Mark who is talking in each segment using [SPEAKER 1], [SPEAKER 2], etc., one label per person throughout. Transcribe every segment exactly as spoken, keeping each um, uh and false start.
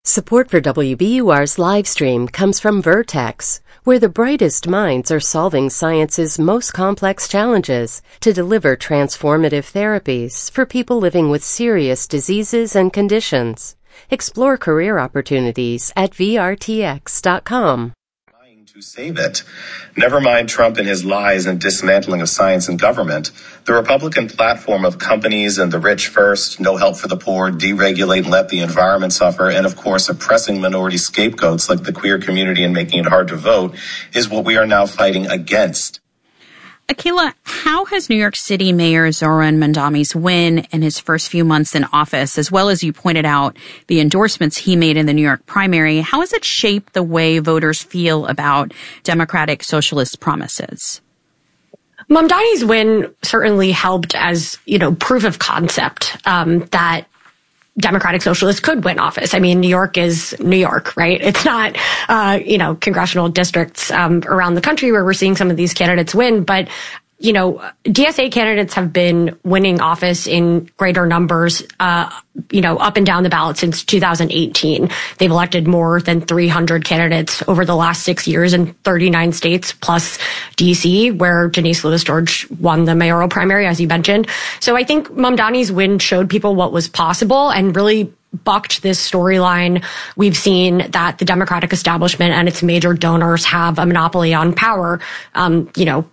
[SPEAKER 1] Support for W B U R's live stream comes from Vertex, where the brightest minds are solving science's most complex challenges to deliver transformative therapies for people living with serious diseases and conditions. Explore career opportunities at V R T X dot com.
[SPEAKER 2] To save it. Never mind Trump and his lies and dismantling of science and government. The Republican platform of companies and the rich first, no help for the poor, deregulate and let the environment suffer, and of course oppressing minority scapegoats like the queer community and making it hard to vote is what we are now fighting against.
[SPEAKER 3] Akila, how has New York City Mayor Zohran Mamdani's win in his first few months in office, as well as you pointed out the endorsements he made in the New York primary, how has it shaped the way voters feel about Democratic Socialist promises?
[SPEAKER 4] Mamdani's win certainly helped as, you know, proof of concept um, that Democratic Socialists could win office. I mean, New York is New York, right? It's not, uh, you know, congressional districts um, around the country where we're seeing some of these candidates win. But, you know, D S A candidates have been winning office in greater numbers, uh, you know, up and down the ballot since two thousand eighteen. They've elected more than three hundred candidates over the last six years in thirty-nine states, plus D C, where Janice Lewis George won the mayoral primary, as you mentioned. So I think Mamdani's win showed people what was possible and really bucked this storyline. We've seen that the Democratic establishment and its major donors have a monopoly on power. Um, you know,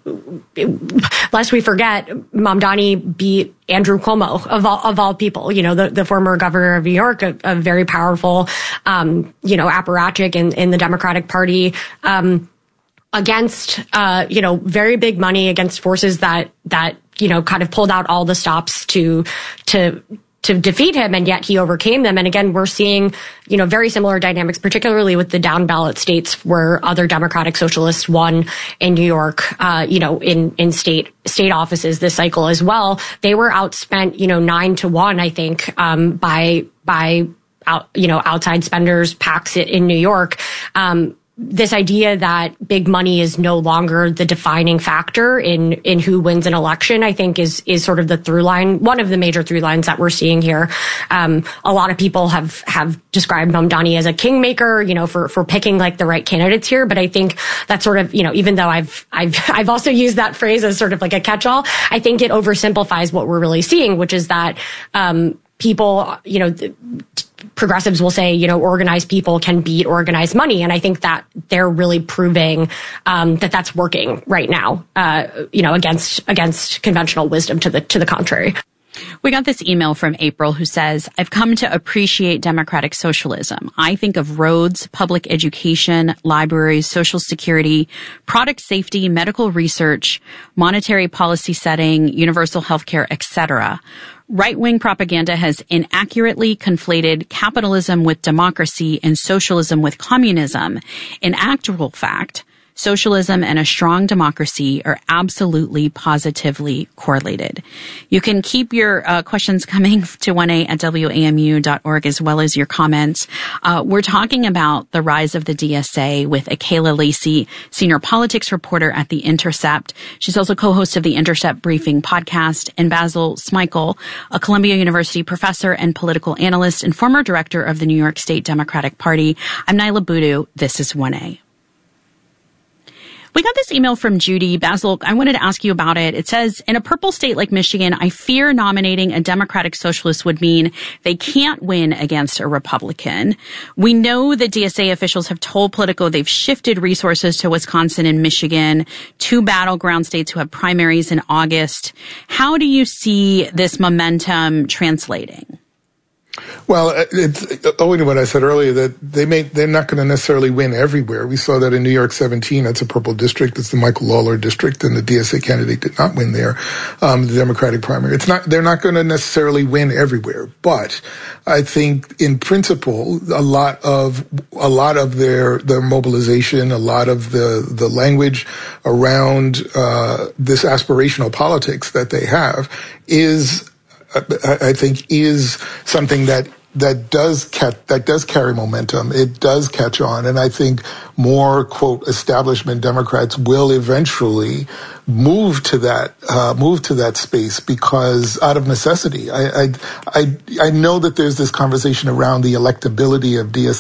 [SPEAKER 4] lest we forget, Mamdani beat Andrew Cuomo of all, of all people, you know, the, the former governor of New York, a, a very powerful, um, you know, apparatchik in, in the Democratic Party, um, against, uh, you know, very big money, against forces that, that, you know, kind of pulled out all the stops to, to, to defeat him, and yet he overcame them. And again, we're seeing, you know, very similar dynamics, particularly with the down ballot states where other Democratic Socialists won in New York, uh, you know, in, in state, state offices this cycle as well. They were outspent, you know, nine to one, I think, um, by, by, out, you know, outside spenders, PACs in New York. Um, This idea that big money is no longer the defining factor in, in who wins an election, I think is, is sort of the through line, one of the major through lines that we're seeing here. Um, a lot of people have, have described Mamdani as a kingmaker, you know, for, for picking like the right candidates here. But I think that sort of, you know, even though I've, I've, I've also used that phrase as sort of like a catch-all, I think it oversimplifies what we're really seeing, which is that, um, people, you know, th- progressives will say, you know, organized people can beat organized money. And I think that they're really proving um, that that's working right now, uh, you know, against against conventional wisdom to the to the contrary.
[SPEAKER 3] We got this email from April who says, I've come to appreciate democratic socialism. I think of roads, public education, libraries, social security, product safety, medical research, monetary policy setting, universal health care, et cetera. Right-wing propaganda has inaccurately conflated capitalism with democracy and socialism with communism. In actual fact, socialism and a strong democracy are absolutely, positively correlated. You can keep your uh, questions coming to one A at W A M U dot org as well as your comments. Uh, we're talking about the rise of the D S A with Akila Lacey, senior politics reporter at The Intercept. She's also co-host of the Intercept Briefing podcast, and Basil Smikle, a Columbia University professor and political analyst and former director of the New York State Democratic Party. I'm Nyla Boodoo. This is one A. We got this email from Judy. Basil, I wanted to ask you about it. It says, in a purple state like Michigan, I fear nominating a Democratic Socialist would mean they can't win against a Republican. We know that D S A officials have told Politico they've shifted resources to Wisconsin and Michigan, two battleground states who have primaries in August. How do you see this momentum translating?
[SPEAKER 5] Well, it's owing to what I said earlier that they may, they're not going to necessarily win everywhere. We saw that in New York seventeen. That's a purple district. It's the Michael Lawler district, and the D S A candidate did not win there. Um, the Democratic primary. It's not, they're not going to necessarily win everywhere, but I think in principle, a lot of, a lot of their, their mobilization, a lot of the, the language around, uh, this aspirational politics that they have is, I think, is something that that does catch, that does carry momentum. It does catch on, and I think more quote establishment Democrats will eventually move to that uh, move to that space because out of necessity. I I I, I know that there's this conversation around the electability of D S